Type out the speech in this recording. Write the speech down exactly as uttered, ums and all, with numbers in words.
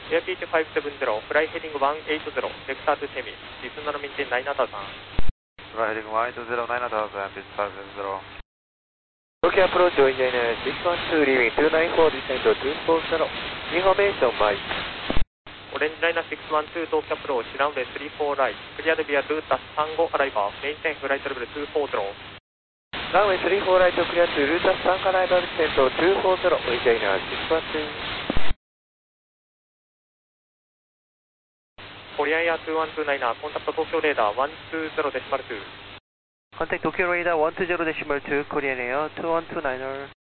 エアピーチファイブセブンゼロ、フライヘディングワンエイトゼロ、ベクタートゥセミ、リスナーのメンテンナイナータウザン。 フライヘディングワンエイトゼロ、ナイナータウザン、ビスファイブセブンゼロ。 Tokyo approach, Wind Liner six one two, leaving two nine four, descent to two four zero. Information, Mike. オレンジライナーシックスワンツー、東京アプローチ、ラウンウェイスリーフォーライト、クリアデビアルータスさんごアライバー、メインテンフライトレベルツーフォーゼロ。 Runway three four right, clear to route three arrival, descent to two four zero, Wind Liner six one two. コリアンエアツーワンツーナイナー、コンタクト東京レーダーワンツーゼロデシマルツー。 Contact Tokyo Radar one two zero decimal two, Korean Air two one two niner.